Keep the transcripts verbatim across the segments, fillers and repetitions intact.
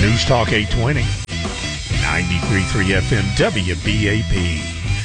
News Talk eight twenty, ninety-three point three F M W B A P.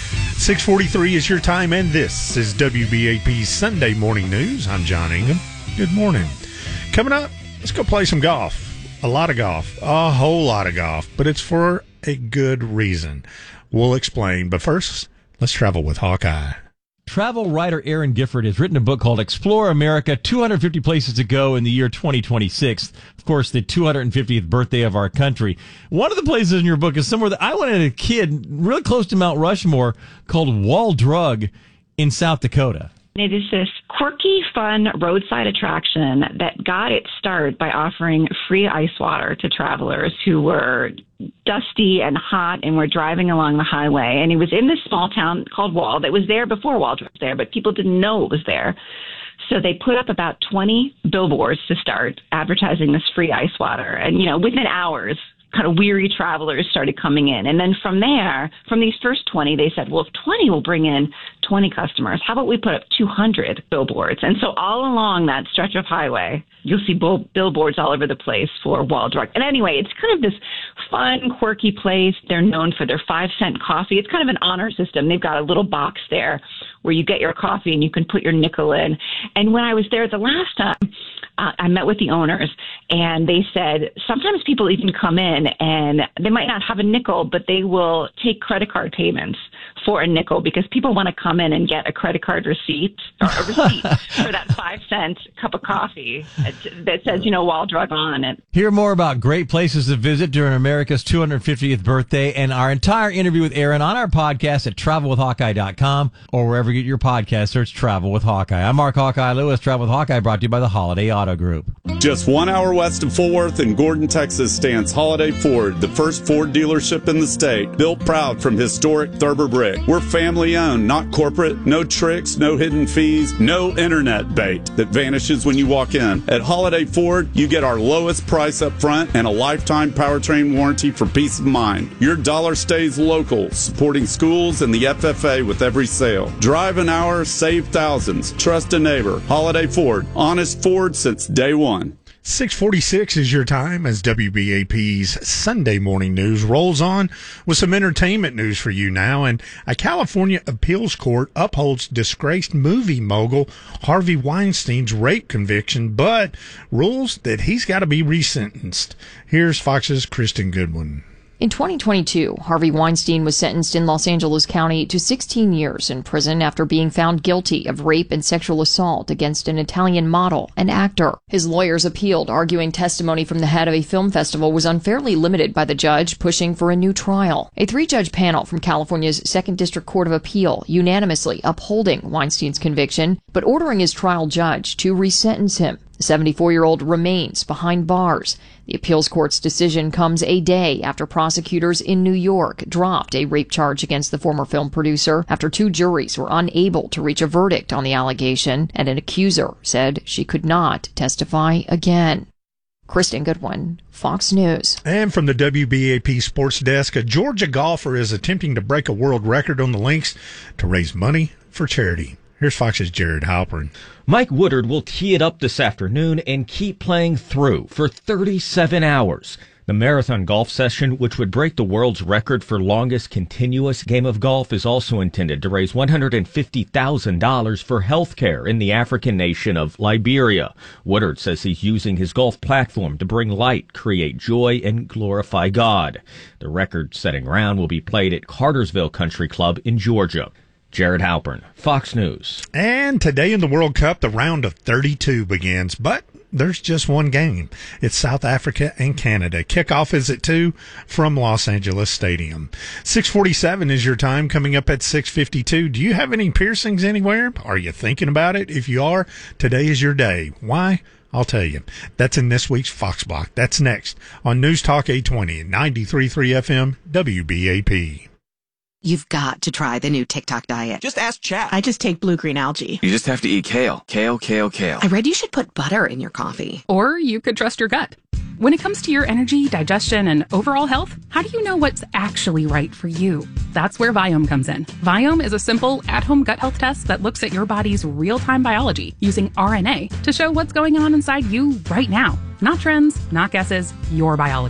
six forty-three is your time, and this is W B A P's Sunday Morning News. I'm John Ingham. Good morning. Coming up, let's go play some golf. A lot of golf. A whole lot of golf. But it's for a good reason. We'll explain. But first, let's travel with Hawkeye. Travel writer Aaron Gifford has written a book called Explore America, two hundred fifty Places to Go in the year twenty twenty-six. Of course, the two hundred fiftieth birthday of our country. One of the places in your book is somewhere that I went as a kid, really close to Mount Rushmore, called Wall Drug in South Dakota. It is this quirky, fun roadside attraction that got its start by offering free ice water to travelers who were dusty and hot and were driving along the highway. And it was in this small town called Wall that was there before Wall was there, but people didn't know it was there. So they put up about twenty billboards to start advertising this free ice water. And, you know, within hours, kind of weary travelers started coming in. And then from there, from these first twenty, they said, well, if twenty will bring in twenty customers, how about we put up two hundred billboards? And so all along that stretch of highway, you'll see bill- billboards all over the place for Wall Drug. And anyway, it's kind of this fun, quirky place. They're known for their five cent coffee. It's kind of an honor system. They've got a little box there where you get your coffee and you can put your nickel in. And when I was there the last time, uh, I met with the owners, and they said sometimes people even come in and they might not have a nickel, but they will take credit card payments for a nickel because people want to come in and get a credit card receipt or a receipt for that five cent cup of coffee that says, you know, Wall Drug on it. Hear more about great places to visit during America's two hundred fiftieth birthday and our entire interview with Aaron on our podcast at travel with hawkeye dot com or wherever you get your podcast. Search Travel with Hawkeye. I'm Mark Hawkeye Lewis. Travel with Hawkeye brought to you by the Holiday Auto Group. Just one hour west of Fort Worth in Gordon, Texas stands Holiday Ford, the first Ford dealership in the state, built proud from historic Thurber brick. We're family owned, not corporate, no tricks, no hidden fees, no internet bait that vanishes when you walk in. At Holiday Ford, you get our lowest price up front and a lifetime powertrain warranty for peace of mind. Your dollar stays local, supporting schools and the F F A with every sale. Drive an hour, save thousands. Trust a neighbor. Holiday Ford, honest Ford since day one. six forty-six is your time as W B A P's Sunday Morning News rolls on with some entertainment news for you now. And a California appeals court upholds disgraced movie mogul Harvey Weinstein's rape conviction, but rules that he's got to be resentenced. Here's Fox's Kristen Goodwin. In twenty twenty-two, Harvey Weinstein was sentenced in Los Angeles County to sixteen years in prison after being found guilty of rape and sexual assault against an Italian model and actor. His lawyers appealed, arguing testimony from the head of a film festival was unfairly limited by the judge, pushing for a new trial. A three-judge panel from California's Second District Court of Appeal unanimously upholding Weinstein's conviction, but ordering his trial judge to resentence him. The seventy-four-year-old remains behind bars. The appeals court's decision comes a day after prosecutors in New York dropped a rape charge against the former film producer after two juries were unable to reach a verdict on the allegation, and an accuser said she could not testify again. Kristen Goodwin, Fox News. And from the W B A P Sports Desk, a Georgia golfer is attempting to break a world record on the links to raise money for charity. Here's Fox's Jared Halpern. Mike Woodard will tee it up this afternoon and keep playing through for thirty-seven hours. The marathon golf session, which would break the world's record for longest continuous game of golf, is also intended to raise one hundred fifty thousand dollars for health care in the African nation of Liberia. Woodard says he's using his golf platform to bring light, create joy, and glorify God. The record-setting round will be played at Cartersville Country Club in Georgia. Jared Halpern, Fox News. And today in the World Cup, the round of thirty-two begins, but there's just one game. It's South Africa and Canada. Kickoff is at two from Los Angeles Stadium. six forty-seven is your time. Coming up at six fifty-two. Do you have any piercings anywhere? Are you thinking about it? If you are, today is your day. Why? I'll tell you. That's in this week's Fox Block. That's next on News Talk eight twenty, ninety-three point three F M, W B A P. You've got to try the new TikTok diet. Just ask chat. I just take blue-green algae. You just have to eat kale. Kale, kale, kale. I read you should put butter in your coffee. Or you could trust your gut. When it comes to your energy, digestion, and overall health, how do you know what's actually right for you? That's where Viome comes in. Viome is a simple, at-home gut health test that looks at your body's real-time biology using R N A to show what's going on inside you right now. Not trends, not guesses, your biology.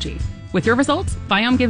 With your results, Viome gives